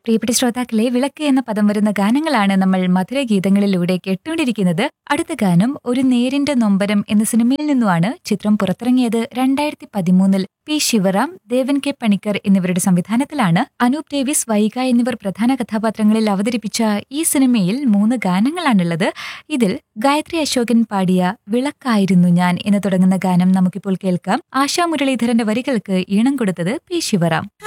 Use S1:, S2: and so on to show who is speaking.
S1: പ്രിയപ്പെട്ട ശ്രോതാക്കളെ, വിളക്ക് എന്ന പദം വരുന്ന ഗാനങ്ങളാണ് നമ്മൾ മധുരഗീതങ്ങളിലൂടെ കേട്ടുകൊണ്ടിരിക്കുന്നത്. അടുത്ത ഗാനം ഒരു നേരിന്റെ നൊമ്പരം എന്ന സിനിമയിൽ നിന്നുമാണ്. ചിത്രം പുറത്തിറങ്ങിയത് 2013. പി ശിവറാം, ദേവൻ കെ പണിക്കർ എന്നിവരുടെ സംവിധാനത്തിലാണ്. അനൂപ് ഡേവിസ്, വൈഗ എന്നിവർ പ്രധാന കഥാപാത്രങ്ങളിൽ അവതരിപ്പിച്ച ഈ സിനിമയിൽ 3 ഗാനങ്ങളാണുള്ളത്. ഇതിൽ ഗായത്രി അശോകൻ പാടിയ വിളക്കായിരുന്നു ഞാൻ എന്ന് തുടങ്ങുന്ന ഗാനം നമുക്കിപ്പോൾ കേൾക്കാം. ആശാ മുരളീധരന്റെ വരികൾക്ക് ഈണം കൊടുത്തത് പി ശിവറാം.